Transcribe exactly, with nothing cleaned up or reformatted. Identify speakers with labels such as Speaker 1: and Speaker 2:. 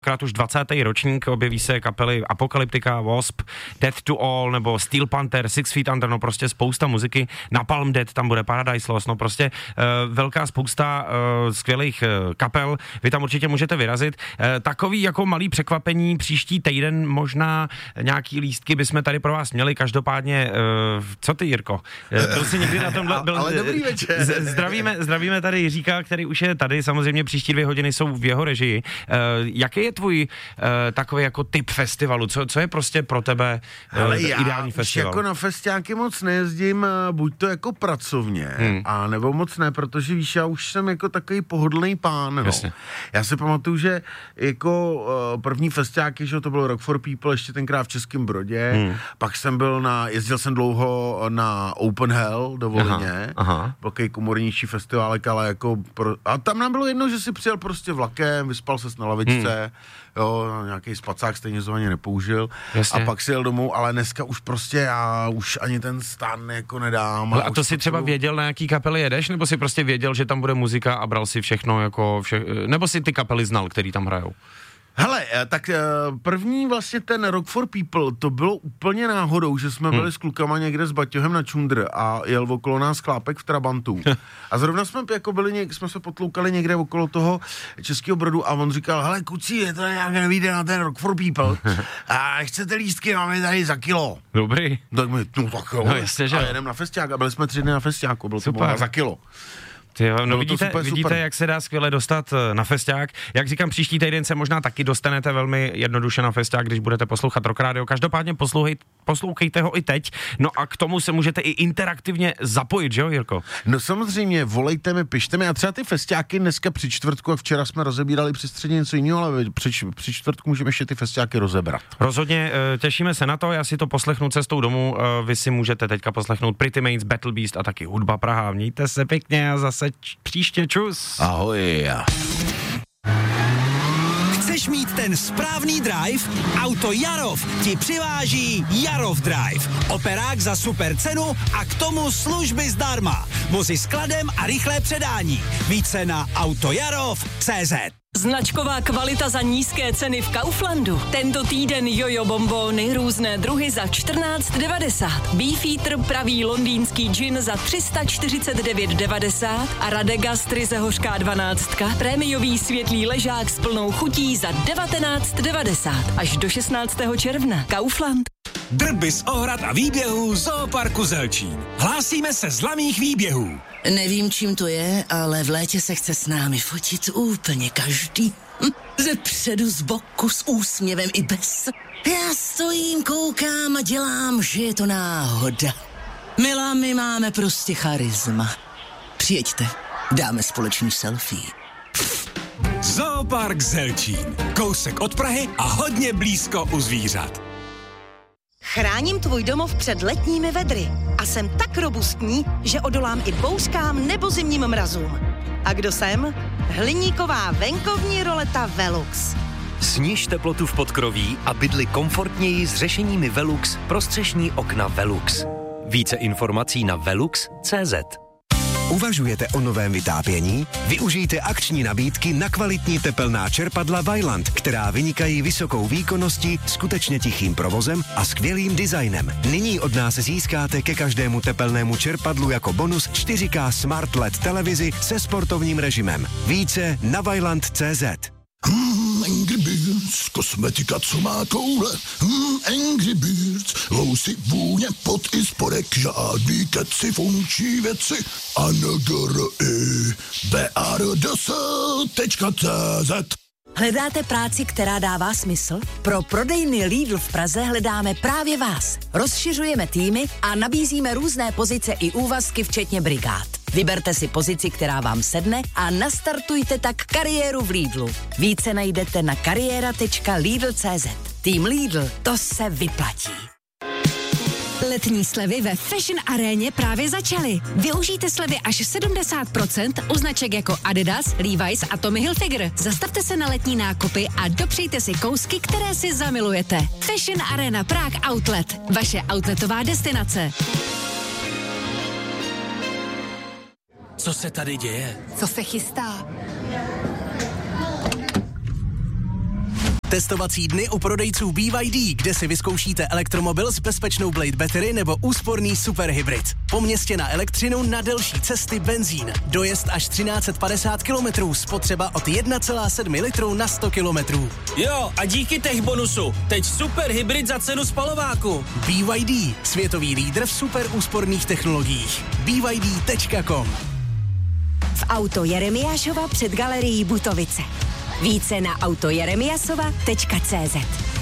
Speaker 1: krát už dvacátý ročník, objeví se kapely Apocalyptica, Wasp, Death to All, nebo Steel Panther, Six Feet Under, no prostě spousta muziky, Napalm Death, tam bude Paradise Lost, no prostě uh, velká spousta uh, skvělých uh, kapel, vy tam určitě můžete vyrazit. Uh, takový jako malý překvapení, příští týden možná nějaký lístky bychom tady pro vás měli, každopádně, uh, co ty, Jirko? Uh, byl jsi někdy na tomhle? Byl,
Speaker 2: ale dobrý večer.
Speaker 1: Zdravíme, zdravíme tady Jiříka, který už je tady, samozřejmě příští dvě hodiny jsou v jeho režii. Uh, jaký je tvůj uh, takový jako typ festivalu? Co, co je prostě pro tebe uh,
Speaker 2: ale
Speaker 1: ideální
Speaker 2: já
Speaker 1: festival?
Speaker 2: jako na festiáky moc nejezdím, buď to jako pracovně, hmm. a nebo moc ne, protože víš, já už jsem jako takový pohodlný pán, no.
Speaker 1: Jasně.
Speaker 2: Já si pamatuju, že jako uh, první festiáky, že to bylo Rock for People, ještě tenkrát v Českém Brodě, hmm. pak jsem byl na, jezdil jsem dlouho na Open Hell do Volině, velký komornější festiválek, ale jako, pro, a tam nám bylo jedno, že si přijel prostě vlakem, vyspal ses na lavičce, hmm. jo, nějaký spacák stejně to ani nepoužil. Jasně. A pak si jel domů, ale dneska už prostě já už ani ten stan jako nedám.
Speaker 1: Ale a to si třeba potřebuji... věděl, na jaký kapely jedeš, nebo si prostě věděl, že tam bude muzika a bral si všechno jako vše... nebo si ty kapely znal, který tam hrajou?
Speaker 2: Hele, tak první vlastně ten Rock for People, to bylo úplně náhodou, že jsme byli hmm. s klukama někde s baťohem na čundr a jel okolo nás chlápek v Trabantu. A zrovna jsme jako byli, něk, jsme se potloukali někde okolo toho Českého Brodu a on říkal, hele kuci, je to nějak nevíde na ten Rock for People a chcete lístky, máme tady za kilo.
Speaker 1: Dobrý.
Speaker 2: Tak my, no tak jo,
Speaker 1: no, jasně, že?
Speaker 2: A jedem na festiák a byli jsme tři dny na festiáku, byl to za kilo.
Speaker 1: Tyjo, no vidíte, super, vidíte super. Jak se dá skvěle dostat na festiák. Jak říkám, příští týden se možná taky dostanete velmi jednoduše na festiák, když budete poslouchat Rock Radio. Každopádně poslouchejte, poslouchejte ho i teď. No a k tomu se můžete i interaktivně zapojit, že jo, Jirko?
Speaker 2: No samozřejmě, volejte mi, pište mi. A třeba ty festiáky dneska při čtvrtku, a včera jsme rozebírali při středě něco jiného, ale při, při čtvrtku můžeme ještě ty festiáky rozebrat.
Speaker 1: Rozhodně, těšíme se na to, já si to poslechnu cestou domů. Vy si můžete teďka poslechnout Pretty Mates, Battle Beast a taky Hudba Praha. Mějte se pěkně a zase příště, čus.
Speaker 2: Ahoj.
Speaker 3: Chceš mít ten správný drive? Auto Jarov ti přiváží Jarov Drive. Operák za super cenu a k tomu služby zdarma. Vozy s kladem a rychlé předání. Více na autojarov tečka cé zet.
Speaker 4: Značková kvalita za nízké ceny v Kauflandu. Tento týden jojo bombóny, různé druhy za čtrnáct devadesát. Beefeater pravý londýnský gin za tři sta čtyřicet devět devadesát a Radegast ryze hořká dvanáctka. Prémiový světlý ležák s plnou chutí za devatenáct devadesát. Až do šestnáctého června. Kaufland.
Speaker 3: Drby z ohrad a výběhů Zooparku Zelčín. Hlásíme se z lamých výběhů.
Speaker 5: Nevím, čím to je, ale v létě se chce s námi fotit úplně každý. Hm, ze předu, z boku, s úsměvem i bez. Já stojím, koukám a dělám, že je to náhoda. Milá, my máme prostě charisma. Přijeďte, dáme společný selfie.
Speaker 3: Zoopark Zelčín. Kousek od Prahy a hodně blízko u zvířat.
Speaker 6: Chráním tvůj domov před letními vedry a jsem tak robustní, že odolám i bouřkám nebo zimním mrazům. A kdo jsem? Hliníková venkovní roleta Velux.
Speaker 7: Sníž teplotu v podkroví a bydli komfortněji s řešeními Velux pro střešní okna Velux. Více informací na velux tečka cé zet.
Speaker 8: Uvažujete o novém vytápění? Využijte akční nabídky na kvalitní tepelná čerpadla Vaillant, která vynikají vysokou výkonností, skutečně tichým provozem a skvělým designem. Nyní od nás získáte ke každému tepelnému čerpadlu jako bonus čtyři ká Smart el é dé televizi se sportovním režimem. Více na vaillant tečka cé zet.
Speaker 9: Hmm, Angry Birds, kosmetika, co má koule. Hmm, Angry Birds, vousy, vůně, pot i spodek, žádný keci, funkční věci. A n g r i b a r d s tečka cé zet.
Speaker 6: Hledáte práci, která dává smysl? Pro prodejny Lidl v Praze hledáme právě vás. Rozšiřujeme týmy a nabízíme různé pozice i úvazky, včetně brigád. Vyberte si pozici, která vám sedne a nastartujte tak kariéru v Lidlu. Více najdete na kariéra tečka lidl tečka cé zet. Tým Lidl, to se vyplatí.
Speaker 10: Letní slevy ve Fashion Aréně právě začaly. Využijte slevy až sedmdesát procent u značek jako Adidas, Levi's a Tommy Hilfiger. Zastavte se na letní nákupy a dopřejte si kousky, které si zamilujete. Fashion Arena Prague Outlet. Vaše outletová destinace.
Speaker 3: Co se tady děje?
Speaker 10: Co se chystá?
Speaker 11: Testovací dny u prodejců B Y D, kde si vyzkoušíte elektromobil s bezpečnou Blade Battery nebo úsporný superhybrid. Po městě na elektřinu, na delší cesty benzín. Dojezd až třináct set padesát kilometrů, spotřeba od jedna celá sedm litru na sto kilometrů.
Speaker 12: Jo, a díky tech bonusu, teď super hybrid za cenu spalováku.
Speaker 11: B Y D, světový lídr v super úsporných technologiích. B Y D tečka com.
Speaker 13: V Auto Jeremiášova před galerií Butovice. Více na auto jeremiasova tečka cé zet.